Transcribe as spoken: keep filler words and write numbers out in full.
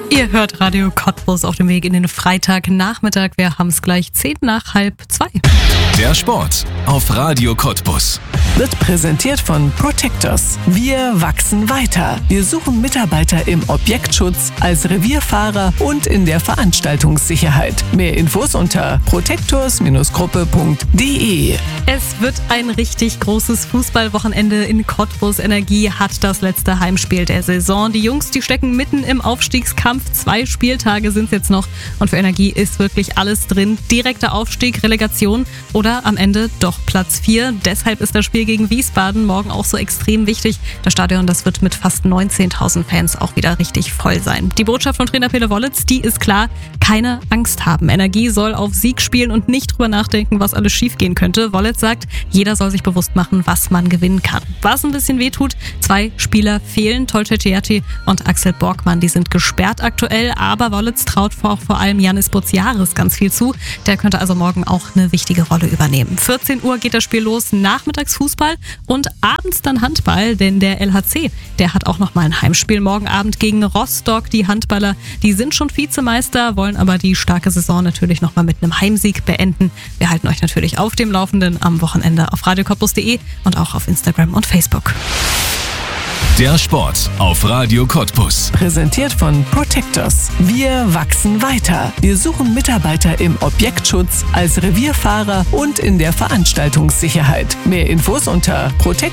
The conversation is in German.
Ihr hört Radio Cottbus auf dem Weg in den Freitagnachmittag. Wir haben es gleich zehn nach halb zwei. Der Sport auf Radio Cottbus wird präsentiert von Protectors. Wir wachsen weiter. Wir suchen Mitarbeiter im Objektschutz, als Revierfahrer und in der Veranstaltungssicherheit. Mehr Infos unter protectors Gruppe punkt de. Es wird ein richtig großes Fußballwochenende in Cottbus. Energie hat das letzte Heimspiel der Saison. Die Jungs, die stecken mitten im Aufstiegskampf. Zwei Spieltage sind es jetzt noch. Und für Energie ist wirklich alles drin. Direkter Aufstieg, Relegation oder am Ende doch Platz vier. Deshalb ist das Spiel gegen Wiesbaden morgen auch so extrem wichtig. Das Stadion, das wird mit fast neunzehntausend Fans auch wieder richtig voll sein. Die Botschaft von Trainer Pele Wollitz, die ist klar: keine Angst haben. Energie soll auf Sieg spielen und nicht drüber nachdenken, was alles schiefgehen könnte. Wollitz sagt, jeder soll sich bewusst machen, was man gewinnen kann. Was ein bisschen wehtut, zwei Spieler fehlen. Tolce Ciati und Axel Borgmann, die sind gesperrt aktuell, aber Wollitz traut auch vor allem Janis Boziaris ganz viel zu. Der könnte also morgen auch eine wichtige Rolle übernehmen. vierzehn Uhr geht das Spiel los, nachmittags Fußball und abends dann Handball, denn der L H C, der hat auch nochmal ein Heimspiel morgen Abend gegen Rostock. Die Handballer, die sind schon Vizemeister, wollen aber die starke Saison natürlich nochmal mit einem Heimsieg beenden. Wir halten euch natürlich auf dem Laufenden am Wochenende auf radio cottbus punkt de und auch auf Instagram und Facebook. Der Sport auf Radio Cottbus. Präsentiert von Protectors. Wir wachsen weiter. Wir suchen Mitarbeiter im Objektschutz, als Revierfahrer und in der Veranstaltungssicherheit. Mehr Infos unter protectors